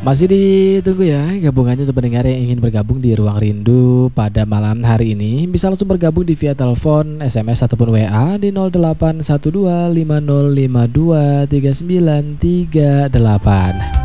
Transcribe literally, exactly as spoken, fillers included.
Masih ditunggu ya gabungannya untuk pendengar yang ingin bergabung di Ruang Rindu pada malam hari ini. Bisa langsung bergabung di via telepon, S M S ataupun W A di nol delapan satu dua lima nol lima dua tiga sembilan tiga delapan.